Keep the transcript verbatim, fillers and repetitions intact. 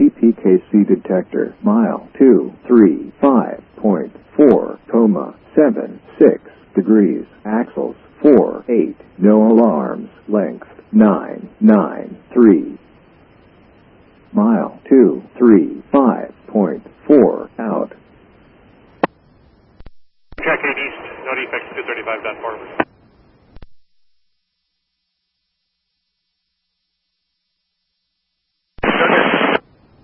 C P K C detector. Mile two three five point four, comma seven six degrees. Axles four eight. No alarms. Length nine nine three. Mile two three five point four out. Track eight east, no defects, two thirty-five dot forward.